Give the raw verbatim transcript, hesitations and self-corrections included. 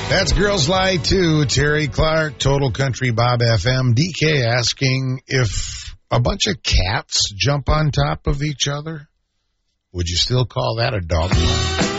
That's Girls Lie too. Terry Clark, Total Country Bob F M. D K asking if a bunch of cats jump on top of each other, would you still call that a dog fight?